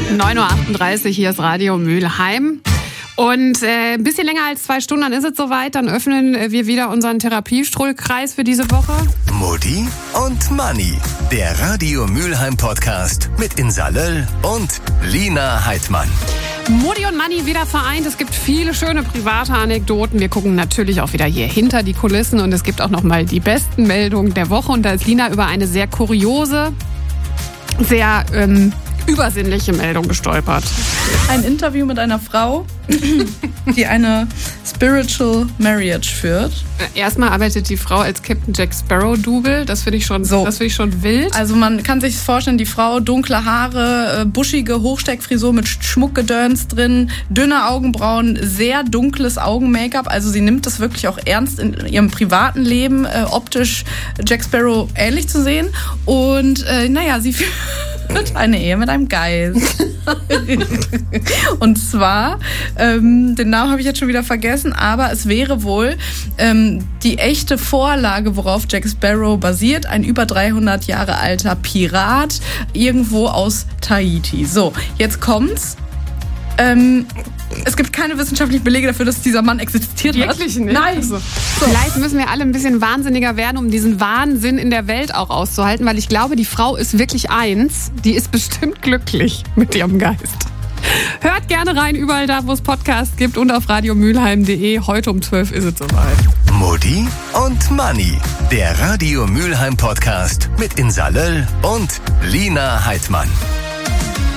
9.38 Uhr, hier ist Radio Mülheim. Und ein bisschen länger als 2 Stunden, dann ist es soweit. Dann öffnen wir wieder unseren Therapiestuhlkreis für diese Woche. Mutti und Manni, der Radio Mülheim Podcast mit Insa Löll und Lina Heidmann. Mutti und Manni wieder vereint. Es gibt viele schöne private Anekdoten. Wir gucken natürlich auch wieder hier hinter die Kulissen. Und es gibt auch noch mal die besten Meldungen der Woche. Und da ist Lina über eine sehr kuriose, sehr übersinnliche Meldung gestolpert. Ein Interview mit einer Frau, die eine Spiritual Marriage führt. Erstmal arbeitet die Frau als Captain Jack Sparrow-Double. Das finde ich schon wild. Also man kann sich vorstellen, die Frau, dunkle Haare, buschige Hochsteckfrisur mit Schmuckgedöns drin, dünne Augenbrauen, sehr dunkles Augen-Make-up. Also sie nimmt das wirklich auch ernst in ihrem privaten Leben, optisch Jack Sparrow ähnlich zu sehen. Und sie führt eine Ehe mit einem Geist. Und zwar, den Namen habe ich jetzt schon wieder vergessen, aber es wäre wohl die echte Vorlage, worauf Jack Sparrow basiert, ein über 300 Jahre alter Pirat, irgendwo aus Tahiti. So, jetzt kommt's. Es gibt keine wissenschaftlichen Belege dafür, dass dieser Mann existiert hat. Wirklich nicht? Nein. Also, vielleicht müssen wir alle ein bisschen wahnsinniger werden, um diesen Wahnsinn in der Welt auch auszuhalten, weil ich glaube, die Frau ist wirklich eins. Die ist bestimmt glücklich mit ihrem Geist. Hört gerne rein, überall da, wo es Podcasts gibt und auf radiomülheim.de. Heute um 12 ist es soweit. Mutti und Manni, der Radio Mülheim Podcast mit Insa Löll und Lina Heidmann.